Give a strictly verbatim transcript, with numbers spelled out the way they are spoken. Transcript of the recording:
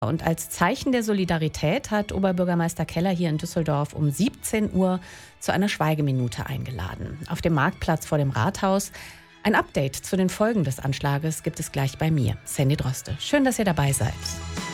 Und als Zeichen der Solidarität hat Oberbürgermeister Keller hier in Düsseldorf um siebzehn Uhr zu einer Schweigeminute eingeladen. Auf dem Marktplatz vor dem Rathaus. Ein Update zu den Folgen des Anschlages gibt es gleich bei mir, Sandy Droste. Schön, dass ihr dabei seid.